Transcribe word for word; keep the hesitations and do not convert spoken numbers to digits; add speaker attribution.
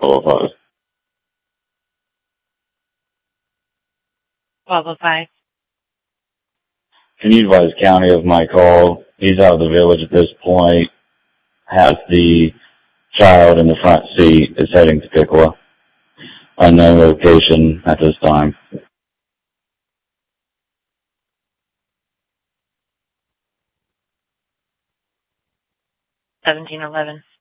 Speaker 1: twelve oh five.
Speaker 2: twelve oh five.
Speaker 1: Can you advise County of my call? He's out of the village at this point. Has the child in the front seat. Is heading to Piqua. Unknown location at this time.
Speaker 2: seventeen eleven.